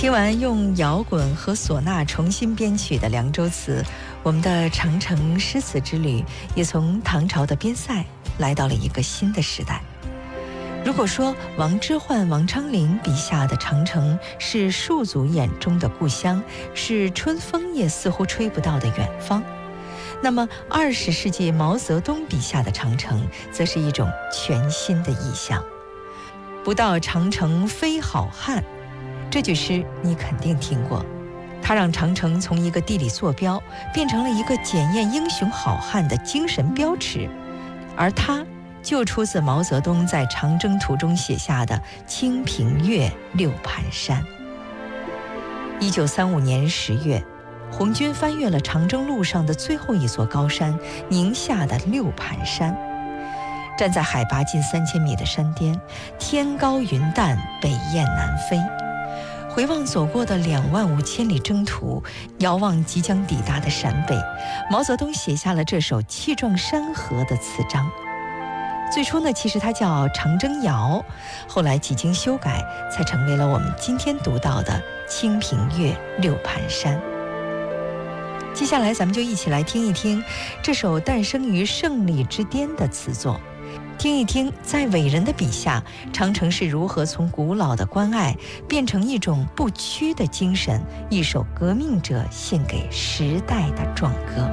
听完用摇滚和唢呐重新编曲的《凉州词》，我们的长城诗词之旅也从唐朝的边塞来到了一个新的时代。如果说王之涣、王昌龄笔下的长城是戍卒眼中的故乡，是春风也似乎吹不到的远方，那么20世纪毛泽东笔下的长城则是一种全新的意象。不到长城非好汉，这句诗你肯定听过，它让长城从一个地理坐标变成了一个检验英雄好汉的精神标尺，而它就出自毛泽东在长征途中写下的《清平乐·六盘山》。1935年10月，红军翻越了长征路上的最后一座高山——宁夏的六盘山。站在海拔近3000米的山巅，天高云淡，北雁南飞。回望走过的25000里征途，遥望即将抵达的陕北，毛泽东写下了这首气壮山河的词章。最初呢，其实它叫《长征谣》，后来几经修改，才成为了我们今天读到的《清平乐·六盘山》。接下来咱们就一起来听一听这首诞生于胜利之巅的词作，听一听在伟人的笔下，长城是如何从古老的关爱变成一种不屈的精神，一首革命者献给时代的壮歌。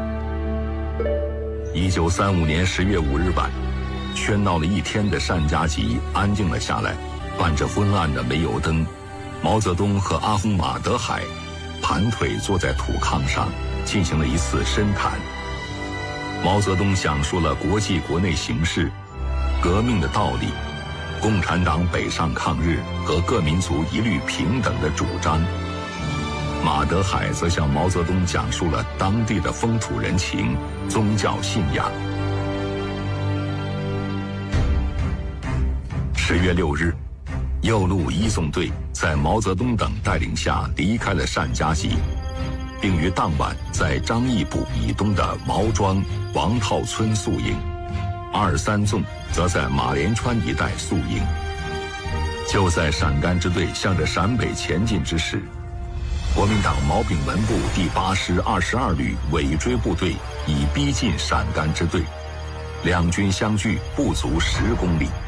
1935年10月5日晚，喧闹了一天的单家集安静了下来，伴着昏暗的煤油灯，毛泽东和阿訇马德海盘腿坐在土炕上，进行了一次深谈。毛泽东讲述了国际国内形势、革命的道理、共产党北上抗日和各民族一律平等的主张。马德海则向毛泽东讲述了当地的风土人情、宗教信仰。10月6日，右路一纵队在毛泽东等带领下离开了单家集，并于当晚在张义堡以东的毛庄、王套村宿营，2、3纵则在马连川一带宿营。就在陕甘支队向着陕北前进之时，国民党毛炳文部第8师22旅尾追部队已逼近陕甘支队，两军相距不足10公里。